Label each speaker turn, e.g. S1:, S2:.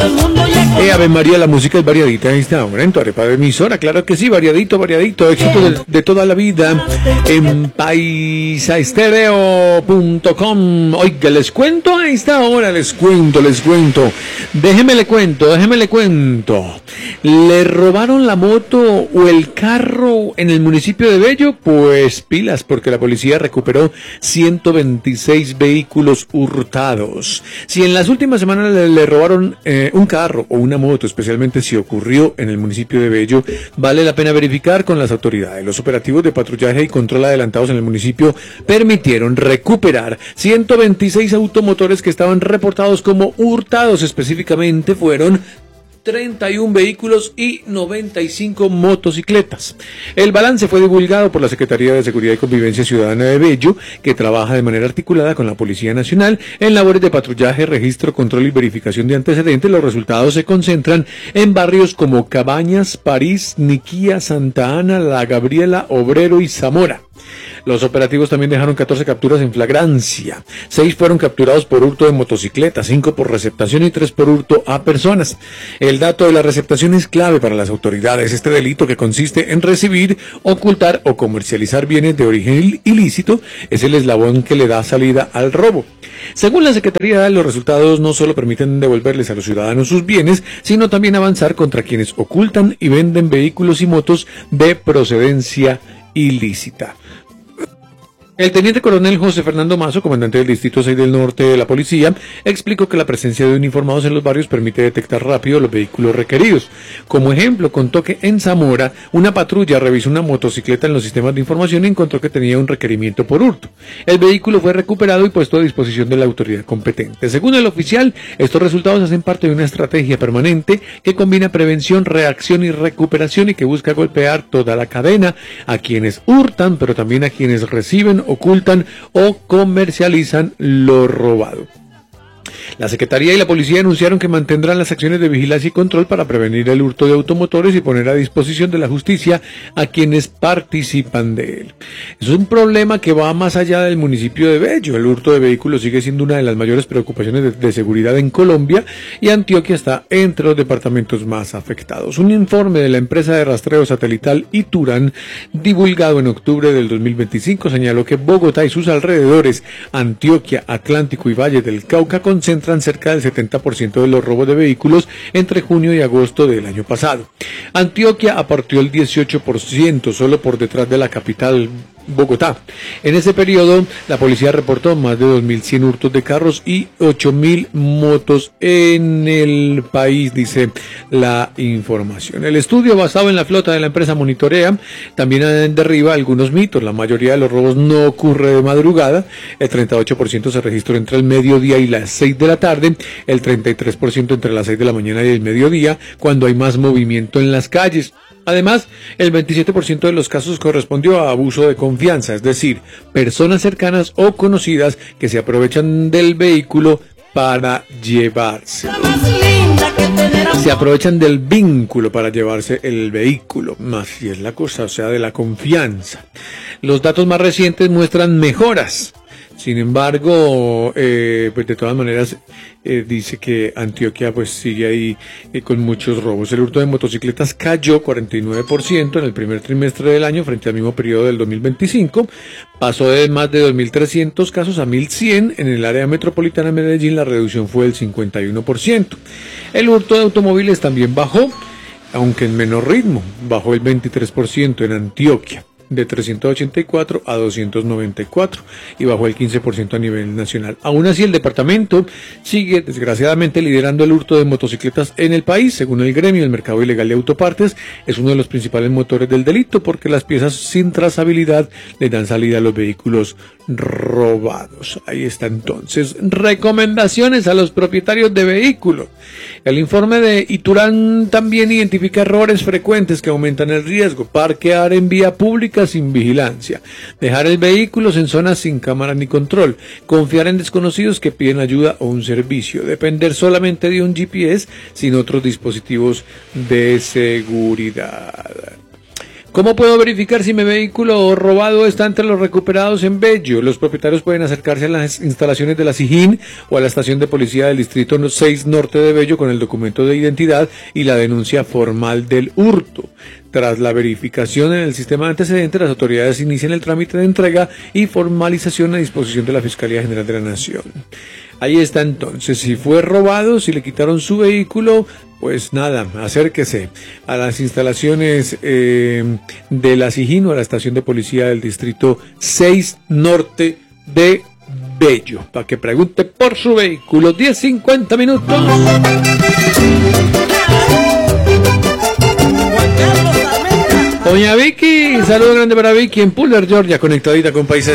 S1: Ave María, la música es variadita en esta hora, en tu arepa de emisora, claro que sí, variadito, éxito de toda la vida en paisaestereo.com. Oiga, les cuento a esta hora, les cuento. Déjeme le cuento. ¿Le robaron la moto o el carro en el municipio de Bello? Pues pilas, porque la policía recuperó 126 vehículos hurtados. Si en las últimas semanas le robaron un carro o una moto, especialmente si ocurrió en el municipio de Bello, vale la pena verificar con las autoridades. Los operativos de patrullaje y control adelantados en el municipio permitieron recuperar 126 automotores que estaban reportados como hurtados. Específicamente fueron 31 vehículos y 95 motocicletas. El balance fue divulgado por la Secretaría de Seguridad y Convivencia Ciudadana de Bello, que trabaja de manera articulada con la Policía Nacional en labores de patrullaje, registro, control y verificación de antecedentes. Los resultados se concentran en barrios como Cabañas, París, Niquía, Santa Ana, La Gabriela, Obrero y Zamora. Los operativos también dejaron 14 capturas en flagrancia. 6 fueron capturados por hurto de motocicletas, 5 por receptación y 3 por hurto a personas. El dato de la receptación es clave para las autoridades. Este delito, que consiste en recibir, ocultar o comercializar bienes de origen ilícito, es el eslabón que le da salida al robo. Según la Secretaría, los resultados no solo permiten devolverles a los ciudadanos sus bienes, sino también avanzar contra quienes ocultan y venden vehículos y motos de procedencia ilícita. El teniente coronel José Fernando Mazo, comandante del Distrito 6 del Norte de la Policía, explicó que la presencia de uniformados en los barrios permite detectar rápido los vehículos requeridos. Como ejemplo, contó que en Zamora, una patrulla revisó una motocicleta en los sistemas de información y encontró que tenía un requerimiento por hurto. El vehículo fue recuperado y puesto a disposición de la autoridad competente. Según el oficial, estos resultados hacen parte de una estrategia permanente que combina prevención, reacción y recuperación, y que busca golpear toda la cadena, a quienes hurtan, pero también a quienes reciben, ocultan o comercializan lo robado. La Secretaría y la Policía anunciaron que mantendrán las acciones de vigilancia y control para prevenir el hurto de automotores y poner a disposición de la justicia a quienes participan de él. Es un problema que va más allá del municipio de Bello. El hurto de vehículos sigue siendo una de las mayores preocupaciones de seguridad en Colombia, y Antioquia está entre los departamentos más afectados. Un informe de la empresa de rastreo satelital Ituran, divulgado en octubre del 2025, señaló que Bogotá y sus alrededores, Antioquia, Atlántico y Valle del Cauca concentran cerca del 70% de los robos de vehículos entre junio y agosto del año pasado. Antioquia aportó el 18%, solo por detrás de la capital, Bogotá. En ese periodo, la policía reportó más de 2.100 hurtos de carros y 8.000 motos en el país, dice la información. El estudio, basado en la flota de la empresa Monitorea, también derriba algunos mitos. La mayoría de los robos no ocurre de madrugada. El 38% se registró entre el mediodía y las 6 de la tarde, el 33% entre las 6 de la mañana y el mediodía, cuando hay más movimiento en las calles. Además, el 27% de los casos correspondió a abuso de confianza, es decir, personas cercanas o conocidas que se aprovechan del vehículo para llevarse. Se aprovechan del vínculo para llevarse el vehículo, más si es la cosa, o sea, de la confianza. Los datos más recientes muestran mejoras. Sin embargo, pues de todas maneras, dice que Antioquia pues sigue ahí con muchos robos. El hurto de motocicletas cayó 49% en el primer trimestre del año frente al mismo periodo del 2025. Pasó de más de 2.300 casos a 1.100. En el área metropolitana de Medellín la reducción fue del 51%. El hurto de automóviles también bajó, aunque en menor ritmo. Bajó el 23% en Antioquia, de 384 a 294, y bajó el 15% a nivel nacional. Aún así, el departamento sigue desgraciadamente liderando el hurto de motocicletas en el país. Según el gremio, el mercado ilegal de autopartes es uno de los principales motores del delito, porque las piezas sin trazabilidad le dan salida a los vehículos robados. Ahí está entonces. Recomendaciones a los propietarios de vehículos. El informe de Iturán también identifica errores frecuentes que aumentan el riesgo: parquear en vía pública sin vigilancia, dejar el vehículo en zonas sin cámara ni control, confiar en desconocidos que piden ayuda o un servicio, depender solamente de un GPS sin otros dispositivos de seguridad. ¿Cómo puedo verificar si mi vehículo robado está entre los recuperados en Bello? Los propietarios pueden acercarse a las instalaciones de la SIJÍN o a la estación de policía del distrito 6 norte de Bello con el documento de identidad y la denuncia formal del hurto. Tras la verificación en el sistema de antecedentes, las autoridades inician el trámite de entrega y formalización a disposición de la Fiscalía General de la Nación. Ahí está entonces, si fue robado, si le quitaron su vehículo, pues nada, acérquese a las instalaciones de la SIJÍN o a la estación de policía del distrito 6 norte de Bello, para que pregunte por su vehículo. 10:50 minutos. Doña Vicky, saludo grande para Vicky en Puller, Georgia, conectadita con Países.